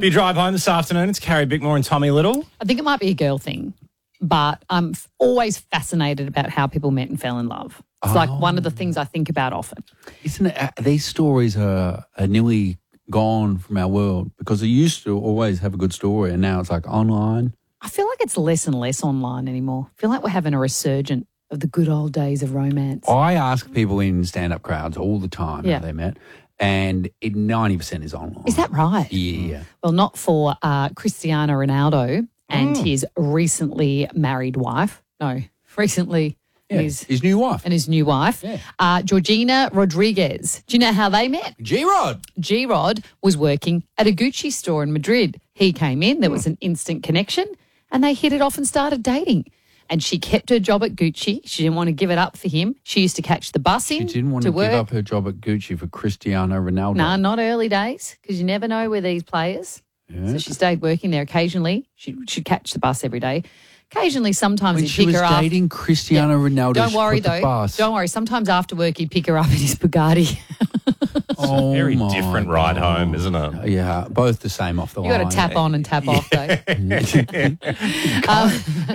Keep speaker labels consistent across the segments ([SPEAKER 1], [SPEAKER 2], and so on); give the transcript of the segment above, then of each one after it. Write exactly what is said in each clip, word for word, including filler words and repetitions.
[SPEAKER 1] You drive home this afternoon, it's Carrie Bickmore and Tommy Little.
[SPEAKER 2] I think it might be a girl thing, but I'm f- always fascinated about how people met and fell in love. It's
[SPEAKER 3] Oh.
[SPEAKER 2] like one of the things I think about often.
[SPEAKER 3] Isn't it? Uh, these stories are, are nearly gone from our world because they used to always have a good story, and now it's like online.
[SPEAKER 2] I feel like it's less and less online anymore. I feel like we're having a resurgence of the good old days of romance.
[SPEAKER 3] I ask people in stand-up crowds all the time
[SPEAKER 2] Yeah.
[SPEAKER 3] how they met, and it, ninety percent is online.
[SPEAKER 2] Is that right?
[SPEAKER 3] Yeah.
[SPEAKER 2] Well, not for uh, Cristiano Ronaldo and
[SPEAKER 3] Mm.
[SPEAKER 2] his recently married wife. No, recently
[SPEAKER 3] Yeah,
[SPEAKER 2] his
[SPEAKER 3] his new wife.
[SPEAKER 2] and his new wife,
[SPEAKER 3] Yeah.
[SPEAKER 2] uh, Georgina Rodriguez. Do you know how they met?
[SPEAKER 3] G-Rod.
[SPEAKER 2] G-Rod was working at a Gucci store in Madrid. He came in, there was an instant connection, and they hit it off and started dating. And she kept her job at Gucci. She didn't want to give it up for him. She used to catch the bus in
[SPEAKER 3] She didn't want
[SPEAKER 2] to
[SPEAKER 3] to,
[SPEAKER 2] work.
[SPEAKER 3] give up her job at Gucci for Cristiano Ronaldo.
[SPEAKER 2] No, not early days, because you never know with these players.
[SPEAKER 3] Yeah.
[SPEAKER 2] So she stayed working there occasionally. She should catch the bus every day. Occasionally, sometimes
[SPEAKER 3] When
[SPEAKER 2] he'd
[SPEAKER 3] she
[SPEAKER 2] pick
[SPEAKER 3] was
[SPEAKER 2] her up.
[SPEAKER 3] dating Cristiano Ronaldo,
[SPEAKER 2] Don't
[SPEAKER 3] she
[SPEAKER 2] worry
[SPEAKER 3] caught the
[SPEAKER 2] though.
[SPEAKER 3] bus.
[SPEAKER 2] Don't worry. Sometimes after work, he'd pick her up in his Bugatti.
[SPEAKER 3] Oh,
[SPEAKER 1] Very
[SPEAKER 3] my
[SPEAKER 1] different ride
[SPEAKER 3] God.
[SPEAKER 1] home, isn't it?
[SPEAKER 3] Yeah, both the same off the
[SPEAKER 2] You
[SPEAKER 3] line.
[SPEAKER 2] got to tap on and tap off though. Um,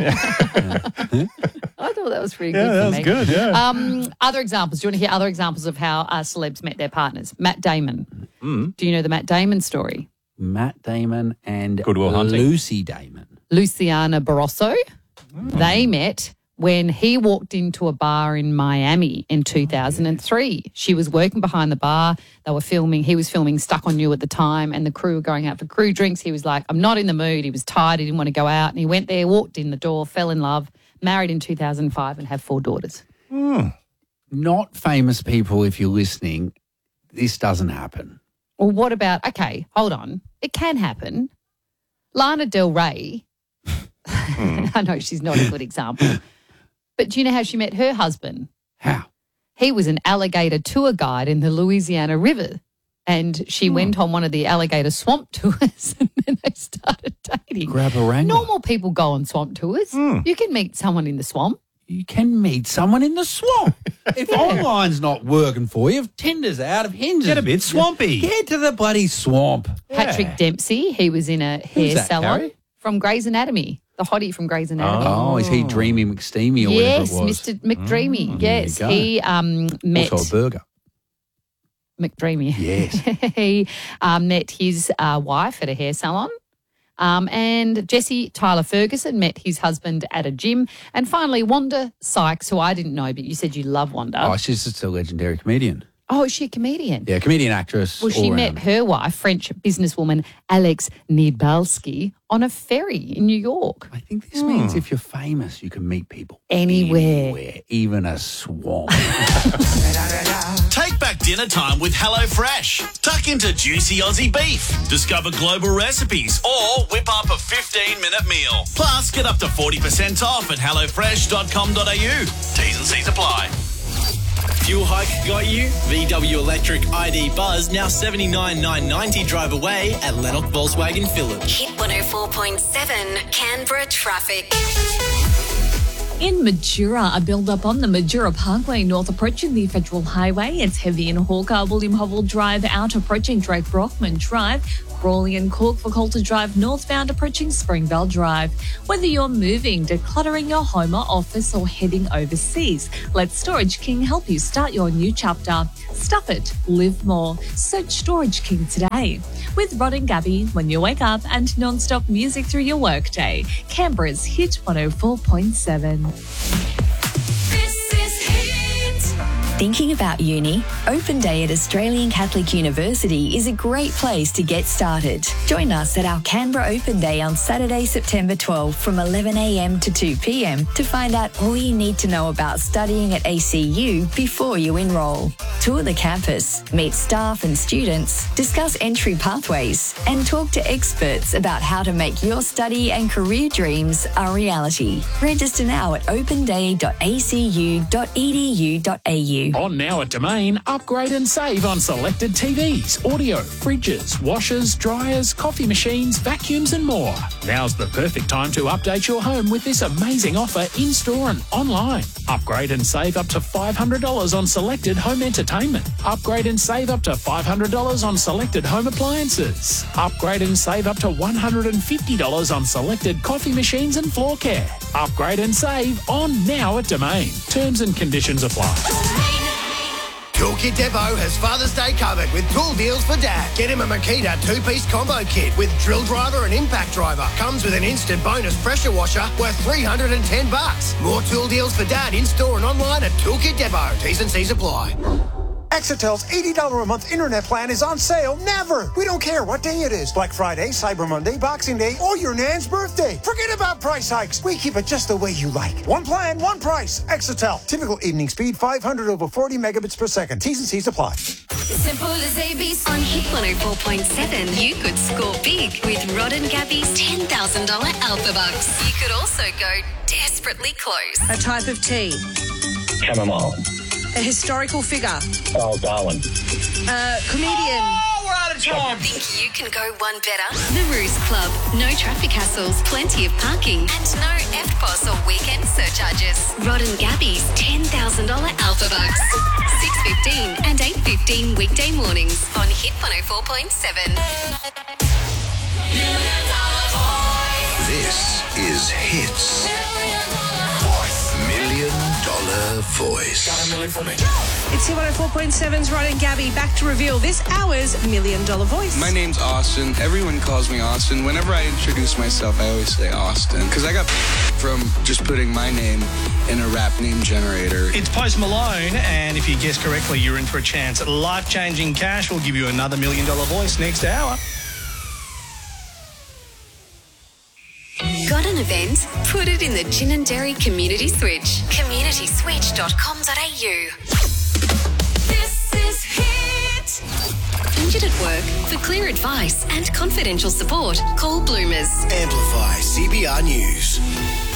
[SPEAKER 2] I thought that was pretty good.
[SPEAKER 1] Yeah,
[SPEAKER 2] for
[SPEAKER 1] that was
[SPEAKER 2] me.
[SPEAKER 1] good, yeah.
[SPEAKER 2] Um, other examples. Do you want to hear other examples of how uh, celebs met their partners? Matt Damon.
[SPEAKER 1] Mm.
[SPEAKER 2] Do you know the Matt Damon story?
[SPEAKER 3] Matt Damon and
[SPEAKER 1] Good Will Hunting.
[SPEAKER 3] Lucy Damon.
[SPEAKER 2] Luciana Barroso. They met when he walked into a bar in Miami in two thousand three. She was working behind the bar. They were filming. He was filming Stuck on You at the time, and the crew were going out for crew drinks. He was like, I'm not in the mood. He was tired. He didn't want to go out. And he went there, walked in the door, fell in love, married in two thousand five and have four daughters.
[SPEAKER 3] Not famous people, if you're listening, this doesn't happen.
[SPEAKER 2] Well, what about, okay, hold on. It can happen. Lana Del Rey, I know she's not a good example, but do you know how she met her husband?
[SPEAKER 3] How?
[SPEAKER 2] He was an alligator tour guide in the Louisiana River, and she went on one of the alligator swamp tours, and then they started dating.
[SPEAKER 3] Grab a wrangler.
[SPEAKER 2] Normal people go on swamp tours. You can meet someone in the swamp.
[SPEAKER 3] You can meet someone in the swamp. If online's not working for you, if Tinder's out of hinges.
[SPEAKER 1] Get a bit swampy.
[SPEAKER 3] Get to the bloody swamp.
[SPEAKER 2] Patrick Dempsey, he was in a hair
[SPEAKER 3] that,
[SPEAKER 2] salon
[SPEAKER 3] Carrie?
[SPEAKER 2] from Grey's Anatomy, the hottie from Grey's Anatomy.
[SPEAKER 3] Oh, is he Dreamy McSteamy or
[SPEAKER 2] Yes,
[SPEAKER 3] whatever it was?
[SPEAKER 2] Mister McDreamy.
[SPEAKER 3] there you
[SPEAKER 2] yes,
[SPEAKER 3] go.
[SPEAKER 2] he um, met
[SPEAKER 3] Also a burger.
[SPEAKER 2] McDreamy.
[SPEAKER 3] Yes.
[SPEAKER 2] he um, met his uh, wife at a hair salon. Um, and Jesse Tyler Ferguson met his husband at a gym. And finally, Wanda Sykes, who I didn't know, but you said you love Wanda.
[SPEAKER 3] Oh, she's just a legendary comedian.
[SPEAKER 2] Oh, is she a comedian?
[SPEAKER 3] Yeah, comedian, actress.
[SPEAKER 2] Well, she
[SPEAKER 3] all
[SPEAKER 2] met
[SPEAKER 3] round.
[SPEAKER 2] her wife, French businesswoman Alex Nibalski, on a ferry in New York.
[SPEAKER 3] I think this means if you're famous, you can meet people
[SPEAKER 2] Anywhere.
[SPEAKER 3] anywhere, even a swamp.
[SPEAKER 4] Take back dinner time with HelloFresh. Tuck into juicy Aussie beef. Discover global recipes or whip up a fifteen-minute meal. Plus, get up to forty percent off at hello fresh dot com dot a u. T's and C's apply.
[SPEAKER 5] Fuel hike got you? V W Electric I D Buzz now seventy-nine nine ninety drive away at Lennox Volkswagen Phillip.
[SPEAKER 6] Hit one oh four point seven Canberra traffic.
[SPEAKER 7] In Majura, a build-up on the Majura Parkway north approaching the Federal Highway. It's heavy in Hawker, William Hubble Drive out approaching Drake Brockman Drive. Crawley and Cork for Coulter Drive northbound approaching Springvale Drive. Whether you're moving, decluttering your home or office or heading overseas, let Storage King help you start your new chapter. Stuff it, live more. Search Storage King today. With Rod and Gabby, when you wake up and non-stop music through your workday. Canberra's Hit one oh four point seven.
[SPEAKER 6] This is Hit.
[SPEAKER 8] Thinking about uni? Open Day at Australian Catholic University is a great place to get started. Join us at our Canberra Open Day on Saturday, September twelfth from eleven a m to two p m to find out all you need to know about studying at A C U before you enrol. Tour the campus, meet staff and students, discuss entry pathways, and talk to experts about how to make your study and career dreams a reality. Register now at open day dot a c u dot e d u dot a u.
[SPEAKER 2] you.
[SPEAKER 9] On Now at Domain, upgrade and save on selected T Vs, audio, fridges, washers, dryers, coffee machines, vacuums and more. Now's the perfect time to update your home with this amazing offer in-store and online. Upgrade and save up to five hundred dollars on selected home entertainment. Upgrade and save up to five hundred dollars on selected home appliances. Upgrade and save up to one hundred fifty dollars on selected coffee machines and floor care. Upgrade and save on Now at Domain. Terms and conditions apply.
[SPEAKER 10] Toolkit Depot has Father's Day covered with tool deals for Dad. Get him a Makita two-piece combo kit with drill driver and impact driver. Comes with an instant bonus pressure washer worth three hundred ten bucks. More tool deals for Dad in-store and online at Toolkit Depot. T's and C's apply.
[SPEAKER 11] Exetel's eighty dollars a month internet plan is on sale never. We don't care what day it is. Black Friday, Cyber Monday, Boxing Day, or your Nan's birthday. Forget about price hikes. We keep it just the way you like. One plan, one price. Exetel. Typical evening speed, five hundred over forty megabits per second. T's and C's apply.
[SPEAKER 6] Simple as A B C. On Hit one oh four point seven, you could score big with Rod and Gabby's ten thousand dollars Alpha Bucks. You could also go desperately close.
[SPEAKER 12] A type of tea.
[SPEAKER 13] Chamomile.
[SPEAKER 12] A historical figure.
[SPEAKER 13] Oh, Darwin.
[SPEAKER 12] A comedian.
[SPEAKER 6] Oh, we're out of time. Think you can go one better? The Roost Club. No traffic hassles, plenty of parking, and no F P O S or weekend surcharges. Rod and Gabby's ten thousand dollars Alpha Bucks. six fifteen and eight fifteen weekday mornings on Hit one oh four point seven.
[SPEAKER 14] This is Hits. Million Dollar Voice.
[SPEAKER 12] Got a million for me. It's Hit one oh four point seven's Rod and Gabby back to reveal this hour's Million Dollar Voice.
[SPEAKER 15] My name's Austin. Everyone calls me Austin. Whenever I introduce myself, I always say Austin because I got from just putting my name in a rap name generator.
[SPEAKER 16] It's Post Malone, and if you guess correctly, you're in for a chance at life-changing cash. We'll give you another Million Dollar Voice next hour.
[SPEAKER 6] Got an event? Put it in the Gin and Dairy Community Switch. community switch dot com dot a u. This is Hit. Injured at work? For clear advice and confidential support, call Bloomers.
[SPEAKER 10] Amplify C B R News.